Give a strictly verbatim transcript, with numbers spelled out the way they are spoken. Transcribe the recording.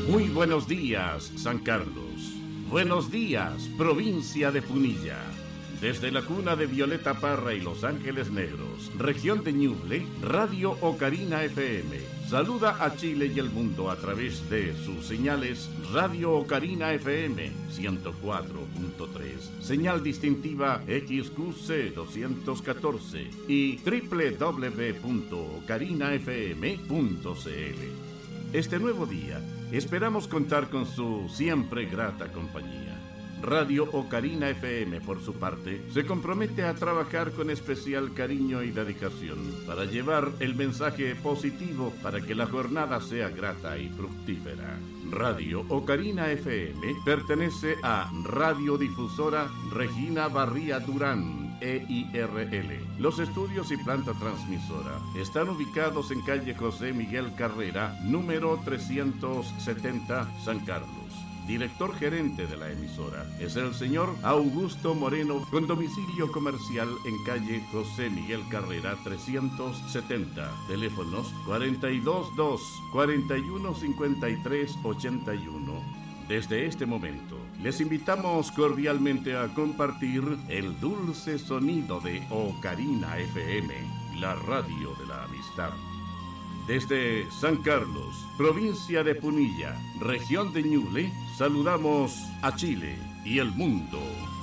Muy buenos días, San Carlos. Buenos días, provincia de Punilla. Desde la cuna de Violeta Parra y Los Ángeles Negros, región de Ñuble, Radio Ocarina F M saluda a Chile y el mundo a través de sus señales Radio Ocarina F M ciento cuatro punto tres, señal distintiva X Q C doscientos catorce y doble u doble u doble u punto ocarina f m punto c l. Este nuevo día esperamos contar con su siempre grata compañía. Radio Ocarina F M, por su parte, se compromete a trabajar con especial cariño y dedicación para llevar el mensaje positivo para que la jornada sea grata y fructífera. Radio Ocarina F M pertenece a Radiodifusora Regina Barría Durán, E I R L. Los estudios y planta transmisora están ubicados en calle José Miguel Carrera, número trescientos setenta, San Carlos. Director gerente de la emisora es el señor Augusto Moreno, con domicilio comercial en calle José Miguel Carrera trescientos setenta. Teléfonos cuarenta y dos dos, cuarenta y uno cincuenta y tres ochenta y uno. Desde este momento, les invitamos cordialmente a compartir el dulce sonido de Ocarina F M, la radio de la amistad. Desde San Carlos, provincia de Punilla, región de Ñuble, saludamos a Chile y el mundo.